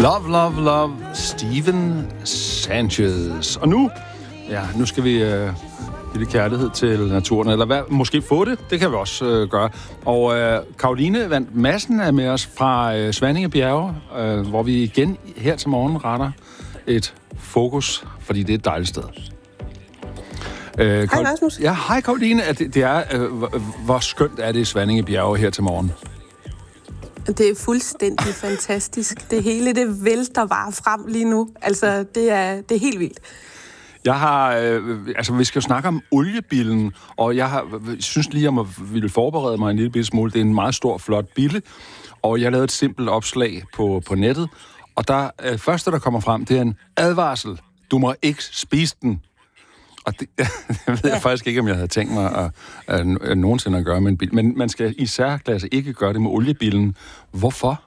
Love, Love, Love, Steven Sanchez. Og nu skal vi lidt kærlighed til naturen, eller hvad, måske få det, det kan vi også gøre. Og Caroline Vand Madsen er med os fra Svanninge Bjerge, hvor vi igen her til morgen retter et fokus, fordi det er et dejligt sted. Hej Rasmus. Ja, hej Caroline. Hvor skønt er det i Svanninge Bjerge her til morgen? Det er fuldstændig fantastisk. Det hele, det vælter bare frem lige nu. Altså, det er helt vildt. Jeg har, vi skal jo snakke om oliebillen, og jeg synes lige, om at ville forberede mig en lille smule. Det er en meget stor, flot bille, og jeg lavede et simpelt opslag på nettet, og der første, der kommer frem, det er en advarsel. Du må ikke spise den. Og det ved jeg faktisk ikke, om jeg havde tænkt mig at nogensinde at gøre med en bil. Men man skal i særklasse ikke gøre det med oliebilen. Hvorfor?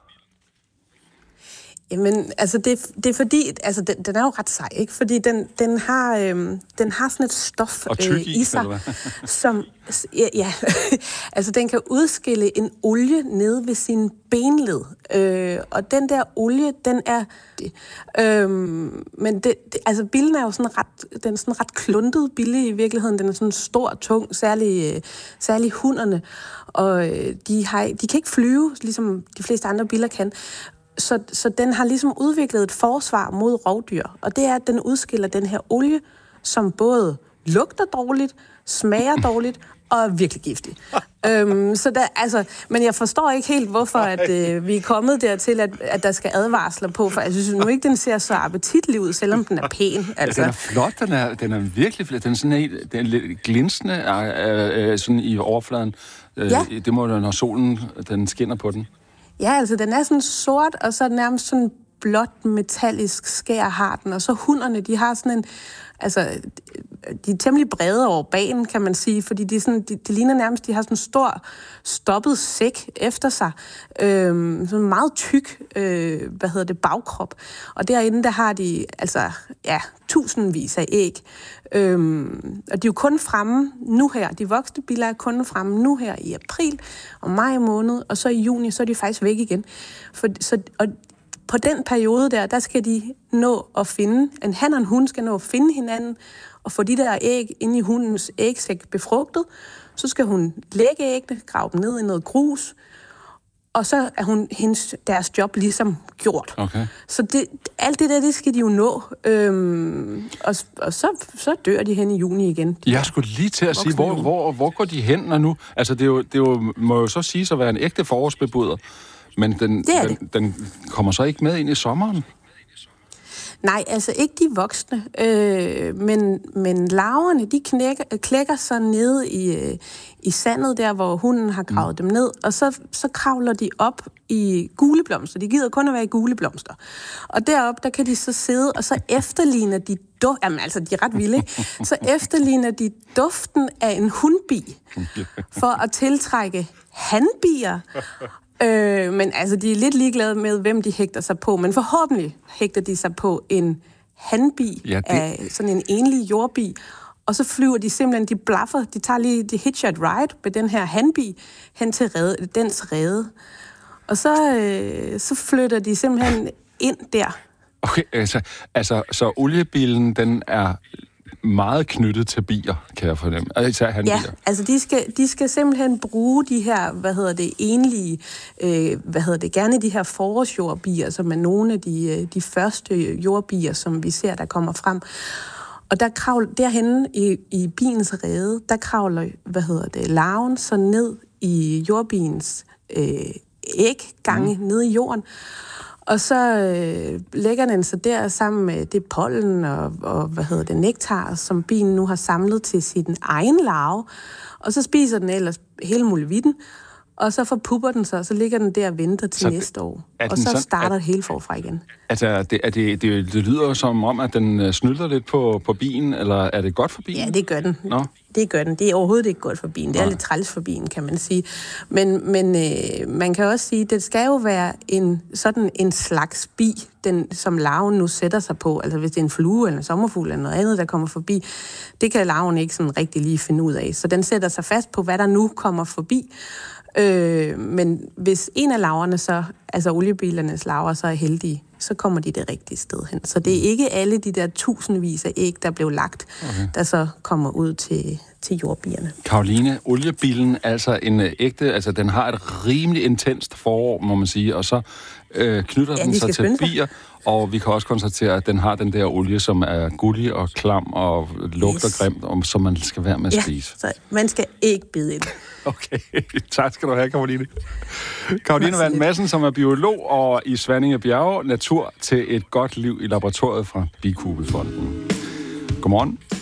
Jamen, altså det er fordi, altså den er jo ret sej, ikke? Fordi den har sådan et stof i sig, som altså den kan udskille en olie nede ved sin benled. Og den der olie, den er men altså billen er jo sådan ret kluntet bille i virkeligheden. Den er sådan stor, tung, særlig hunderne, og de kan ikke flyve, ligesom de fleste andre biler kan. Så den har ligesom udviklet et forsvar mod rovdyr, og det er, at den udskiller den her olie, som både lugter dårligt, smager dårligt og er virkelig giftig. Men jeg forstår ikke helt, hvorfor at, vi er kommet dertil, at der skal advarsler på, for jeg synes nu ikke, den ser så appetitlig ud, selvom den er pæn. Altså. Ja, den er flot, den er virkelig flot. Den er sådan den er lidt glinsende sådan i overfladen. Ja. Det må når solen den skinner på den. Ja, altså den er sådan sort, og så nærmest sådan blåt metallisk skær har den, og så hunderne, de har sådan en, altså de er temmelig brede over bagen, kan man sige, fordi de ligner nærmest, de har sådan en stor stoppet sæk efter sig, sådan en meget tyk, bagkrop, og derinde, der har de, tusindvis af æg, og de er jo kun fremme nu her, de voksne biler er kun fremme nu her i april og maj måned, og så i juni, så er de faktisk væk igen. Og på den periode der skal de nå at finde, en han og en hund skal nå at finde hinanden, og få de der æg inde i hundens ægsæk befrugtet. Så skal hun lægge æggene, grave dem ned i noget grus, og så er deres job ligesom gjort. Okay. Så alt det der, det skal de jo nå. Og så dør de hen i juni igen. Jeg skulle lige til at sige, hvor går de hen nu? Altså, det er jo, må jo så sige at være en ægte forårsbebuder. Men den kommer så ikke med ind i sommeren? Nej, altså ikke de voksne. Men larverne, de klækker så nede i sandet der, hvor hunden har gravet dem ned, og så kravler de op i gule blomster. De gider kun at være i gule blomster. Og deroppe, der kan de så sidde, og så efterligner de de er ret vilde, ikke? Så efterligner de duften af en hundbi, for at tiltrække hanbier. Men altså, de er lidt ligeglade med, hvem de hægter sig på, men forhåbentlig hægter de sig på en hanbi af sådan en enlig jordbi, og så flyver de simpelthen, de blaffer, de tager lige, de hitcher et ride med den her hanbi hen til dens rede. Og så flytter de simpelthen ind der. Okay, så oliebilen, den er meget knyttet til bier, kan jeg fornemme. Især hanbier. Ja, altså de skal simpelthen bruge de her, enlige, gerne de her forårsjordbier, som er nogle af de første jordbier, som vi ser, der kommer frem. Og derhenne i biens rede, der kravler, larven så ned i jordbiens æggange nede i jorden. Og så lægger den sig der sammen med det pollen og nektar, som bien nu har samlet til sin egen larve. Og så spiser den ellers hele muligheden, og så forpupper den sig, og så ligger den der og venter til næste år. Og så starter det hele forfra igen. Altså, det lyder som om, at den snylder lidt på bien, eller er det godt for bien? Ja, det gør den. Nå? Det gør den. Det er overhovedet ikke godt for bien. Det er lidt træls for bien, kan man sige. Men man kan også sige, at det skal jo være en slags bi, som larven nu sætter sig på. Altså hvis det er en flue eller en sommerfugl eller noget andet, der kommer forbi, det kan larven ikke sådan rigtig lige finde ud af. Så den sætter sig fast på, hvad der nu kommer forbi. Men hvis en af larverne så, altså oliebilernes larver, så er heldige, så kommer de det rigtige sted hen. Så det er ikke alle de der tusindvis af æg, der blev lagt, der så kommer ud til jordbierne. Caroline, oliebillen, altså en ægte, altså den har et rimelig intenst forår, må man sige, og så knytter den sig til bier, og vi kan også konstatere, at den har den der olie, som er gullig og klam og lugter grimt, og som man skal være med at spise. Så man skal ikke bide ind. Okay, tak skal du have, Caroline. Caroline Vand Madsen, som er biolog og i Svanninge Bjerge, natur til et godt liv i laboratoriet fra Bikubefonden. Godmorgen.